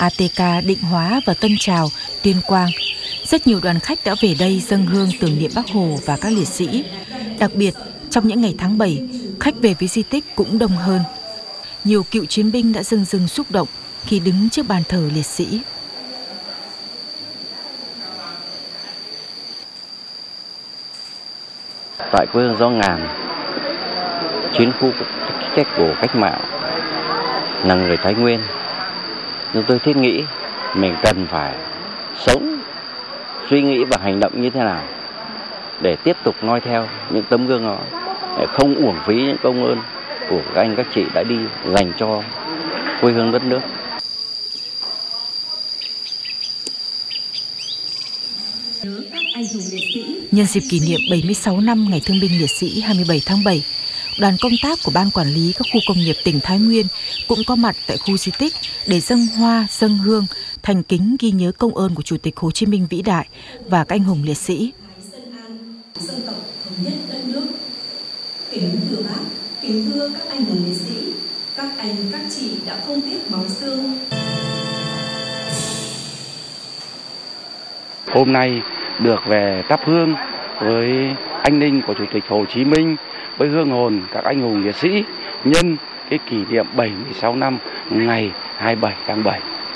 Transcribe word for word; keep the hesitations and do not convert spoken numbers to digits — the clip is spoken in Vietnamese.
a tê ca, Định Hóa và Tân Trào, Tuyên Quang. Rất nhiều đoàn khách đã về đây dâng hương tưởng niệm Bác Hồ và các liệt sĩ. Đặc biệt, trong những ngày tháng bảy, khách về với di tích cũng đông hơn. Nhiều cựu chiến binh đã rưng rưng xúc động khi đứng trước bàn thờ liệt sĩ. Tại quê hương Gió Ngàn, chiến khu trách của cách mạng, là người Thái Nguyên, nhưng tôi thiết nghĩ mình cần phải sống, suy nghĩ và hành động như thế nào để tiếp tục noi theo những tấm gương đó, để không uổng phí những công ơn của các anh các chị đã đi dành cho quê hương đất nước. Nhân dịp kỷ niệm bảy mươi sáu năm Ngày Thương binh Liệt sĩ hai mươi bảy tháng bảy, đoàn công tác của Ban Quản lý các khu công nghiệp tỉnh Thái Nguyên cũng có mặt tại khu di tích để dâng hoa, dâng hương, thành kính ghi nhớ công ơn của Chủ tịch Hồ Chí Minh vĩ đại và các anh hùng liệt sĩ. Dân tộc thống nhất đất nước. Kính thưa Bác, kính thưa các anh hùng liệt sĩ, các anh các chị đã không tiếc máu xương. Hôm nay được về thắp hương với anh linh của Chủ tịch Hồ Chí Minh, với hương hồn các anh hùng liệt sĩ nhân cái kỷ niệm bảy mươi sáu năm ngày hai mươi bảy tháng bảy.